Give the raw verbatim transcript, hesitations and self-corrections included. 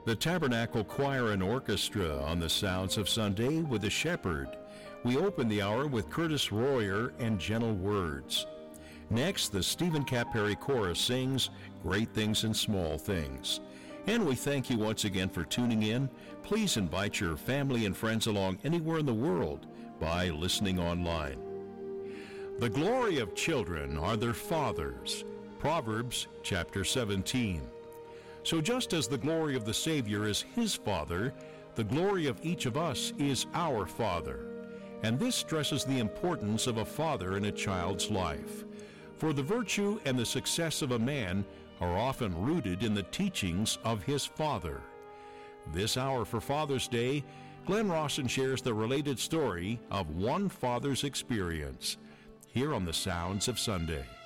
The Tabernacle Choir and Orchestra on the Sounds of Sunday with the Shepherd. We open the hour with Curtis Royer and Gentle Words. Next, the Stephen Capperry Chorus sings Great Things and Small Things. And we thank you once again for tuning in. Please invite your family and friends along anywhere in the world by listening online. The glory of children are their fathers. Proverbs chapter seventeen. So just as the glory of the Savior is his Father, the glory of each of us is our Father. And this stresses the importance of a father in a child's life. For the virtue and the success of a man are often rooted in the teachings of his father. This hour for Father's Day, Glenn Rawson shares the related story of one father's experience here on the Sounds of Sunday.